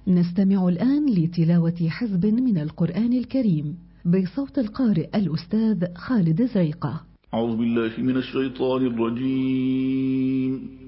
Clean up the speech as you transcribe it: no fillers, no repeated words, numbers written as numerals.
نستمع الآن لتلاوة حزب من القرآن الكريم بصوت القارئ الأستاذ خالد زريقة. أعوذ بالله من الشيطان الرجيم.